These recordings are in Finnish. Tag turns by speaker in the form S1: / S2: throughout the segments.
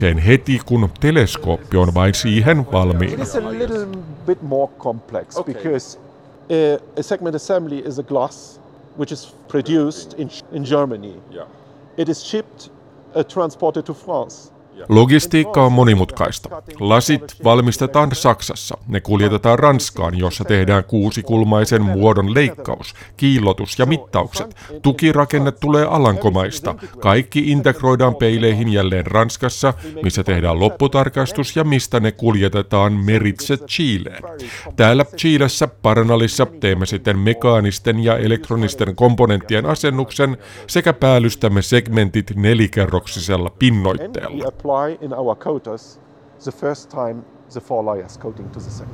S1: heti, kun teleskooppi on vain siihen valmiina.
S2: It is a little bit more complex because a segment assembly is a glass which is produced in Germany. It is shipped, transported to France.
S1: Logistiikka on monimutkaista. Lasit valmistetaan Saksassa. Ne kuljetetaan Ranskaan, jossa tehdään kuusikulmaisen muodon leikkaus, kiillotus ja mittaukset. Tukirakenne tulee Alankomaista. Kaikki integroidaan peileihin jälleen Ranskassa, missä tehdään lopputarkastus ja mistä ne kuljetetaan meritse Chileen. Täällä Chilessä Paranalissa teemme sitten mekaanisten ja elektronisten komponenttien asennuksen sekä päällystämme segmentit nelikerroksisella pinnoitteella.
S2: In our coaters the first time the 4 layers coating to the segment.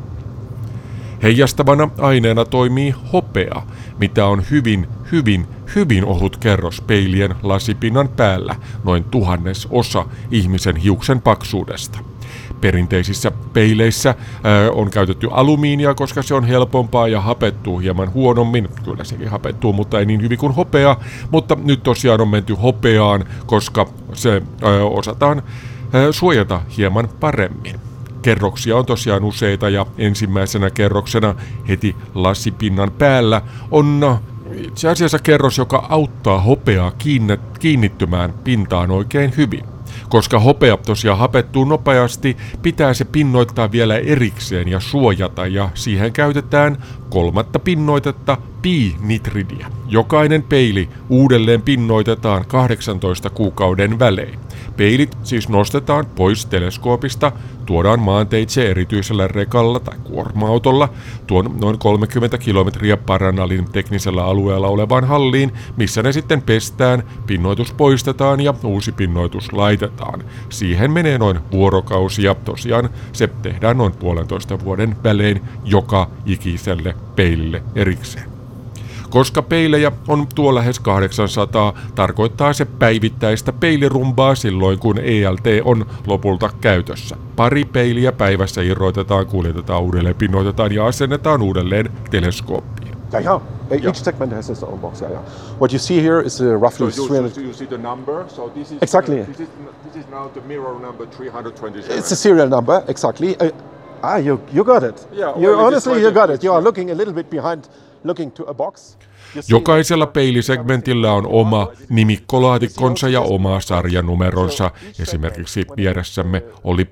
S1: Heijastavana aineena toimii hopea, mitä on hyvin ohut kerros peilien lasipinnan päällä, noin 1/1000 ihmisen hiuksen paksuudesta. Perinteisissä peileissä on käytetty alumiinia, koska se on helpompaa ja hapettuu hieman huonommin. Kyllä sekin hapettuu, mutta ei niin hyvin kuin hopea. Mutta nyt tosiaan on menty hopeaan, koska se osataan suojata hieman paremmin. Kerroksia on tosiaan useita ja ensimmäisenä kerroksena heti lasipinnan päällä on itse asiassa kerros, joka auttaa hopeaa kiinnittymään pintaan oikein hyvin. Koska hopea tosiaan hapettuu nopeasti, pitää se pinnoittaa vielä erikseen ja suojata, ja siihen käytetään 3. pinnoitetta pi-nitridia. Jokainen peili uudelleen pinnoitetaan 18 kuukauden välein. Peilit siis nostetaan pois teleskoopista, tuodaan maanteitse erityisellä rekalla tai kuorma-autolla tuon noin 30 kilometriä Paranalin teknisellä alueella olevaan halliin, missä ne sitten pestään, pinnoitus poistetaan ja uusi pinnoitus laitetaan. Siihen menee noin vuorokausi ja tosiaan se tehdään noin 1,5 vuoden välein joka ikiselle peilille erikseen. Koska peilejä on tuo lähes 800, tarkoittaa se päivittäistä peilirumbaa silloin, kun ELT on lopulta käytössä. 2 peiliä päivässä irrotetaan, kuljetetaan uudelleen, pinnoitetaan ja asennetaan uudelleen teleskooppiin.
S2: Each segment has its own box. What you see here is roughly 300.
S3: You see the number. So this is
S2: exactly.
S3: This is now the mirror number 327.
S2: It's a serial number, exactly. You got it.
S3: Yeah,
S2: you honestly you got it. You are looking a little bit behind, looking to a box.
S1: Jokaisella peilisegmentillä on oma nimikkolaatikkonsa ja oma sarjanumeronsa. Esimerkiksi vieressämme oli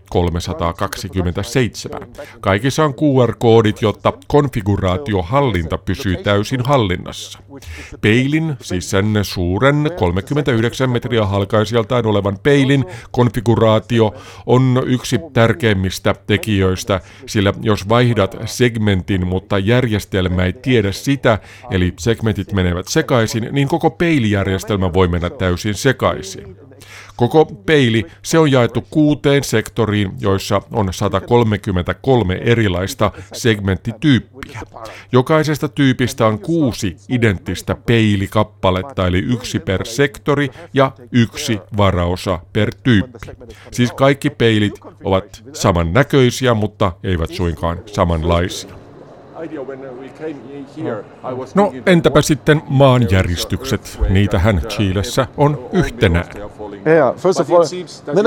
S1: 327. Kaikissa on QR-koodit, jotta konfiguraatiohallinta pysyy täysin hallinnassa. Peilin, siis sen suuren 39 metriä halkaisijaltaan olevan peilin konfiguraatio on yksi tärkeimmistä tekijöistä, sillä jos vaihdat segmentin, mutta järjestelmä ei tiedä sitä, eli segmentit menevät sekaisin, niin koko peilijärjestelmä voi mennä täysin sekaisin. Koko peili, se on jaettu 6 sektoriin, joissa on 133 erilaista segmenttityyppiä. Jokaisesta tyypistä on 6 identtistä peilikappaletta, eli 1 per sektori ja 1 varaosa per tyyppi. Siis kaikki peilit ovat samannäköisiä, mutta eivät suinkaan samanlaisia. No entäpä sitten maanjäristykset? Niitähän Chilessä on yhtenään.
S2: Yeah, first of all,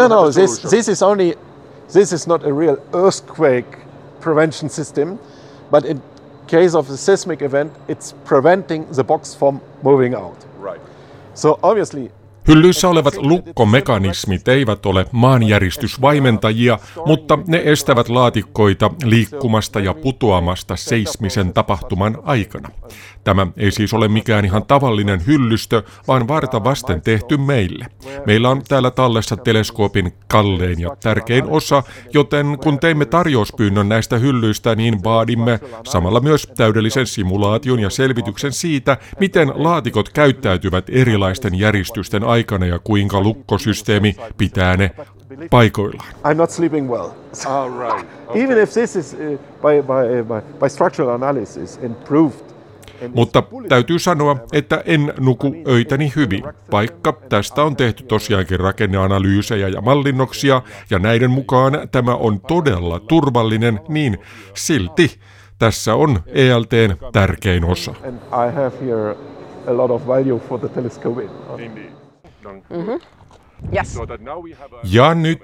S2: this is not a real earthquake prevention system, but in case of a seismic event, it's preventing the box from moving out.
S3: Right.
S2: So obviously
S1: Hyllyissä olevat lukkomekanismit eivät ole maanjäristysvaimentajia, mutta ne estävät laatikkoita liikkumasta ja putoamasta seismisen tapahtuman aikana. Tämä ei siis ole mikään ihan tavallinen hyllystö, vaan varta vasten tehty meille. Meillä on täällä tallessa teleskoopin kallein ja tärkein osa, joten kun teimme tarjouspyynnön näistä hyllyistä, niin vaadimme samalla myös täydellisen simulaation ja selvityksen siitä, miten laatikot käyttäytyvät erilaisten järjestysten aikana ja kuinka lukkosysteemi pitää ne paikoillaan.
S2: I'm not sleeping well.
S3: Right. Okay.
S2: Even if this is by structural analysis improved.
S1: Mutta täytyy sanoa, että en nuku öitäni hyvin, vaikka tästä on tehty tosiaankin rakenneanalyysejä ja mallinnoksia, ja näiden mukaan tämä on todella turvallinen, niin silti tässä on ELT:n tärkein osa.
S2: I have here a lot of value for the telescope.
S1: Ja nyt